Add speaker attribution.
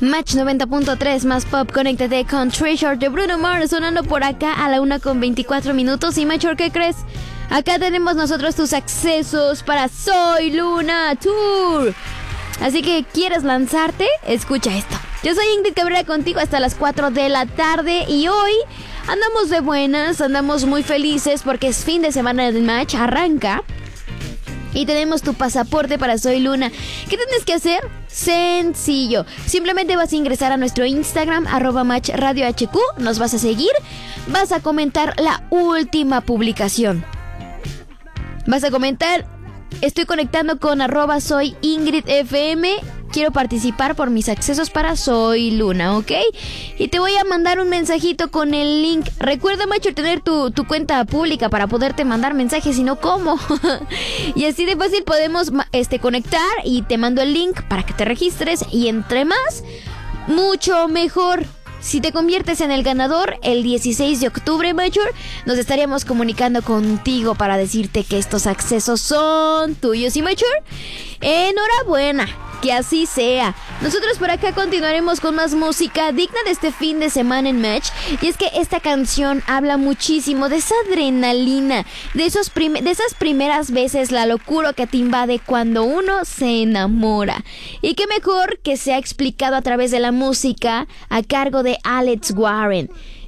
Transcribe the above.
Speaker 1: Match 90.3 más pop, conéctate con Treasure de Bruno Mars sonando por acá a la 1:24. Y Macho, ¿qué crees? Acá tenemos nosotros tus accesos para Soy Luna Tour. Así que, ¿quieres lanzarte? Escucha esto. Yo soy Ingrid Cabrera contigo hasta las 4 de la tarde y hoy andamos de buenas, andamos muy felices porque es fin de semana del Match, arranca. Y tenemos tu pasaporte para Soy Luna. ¿Qué tienes que hacer? Sencillo. Simplemente vas a ingresar a nuestro Instagram, @matchradiohq. Nos vas a seguir. Vas a comentar la última publicación. Vas a comentar: estoy conectando con @soyingridfm. Quiero participar por mis accesos para Soy Luna, ¿ok? Y te voy a mandar un mensajito con el link. Recuerda, Macho, tener tu cuenta pública para poderte mandar mensajes, si no, ¿cómo? Y así de fácil podemos conectar y te mando el link para que te registres. Y entre más, mucho mejor. Si te conviertes en el ganador el 16 de octubre, Major, nos estaríamos comunicando contigo para decirte que estos accesos son tuyos. Y Major, enhorabuena, que así sea. Nosotros por acá continuaremos con más música digna de este fin de semana en Match. Y es que esta canción habla muchísimo de esa adrenalina, de esas primeras veces, la locura que te invade cuando uno se enamora. Y qué mejor que sea explicado a través de la música a cargo de Alex Warren.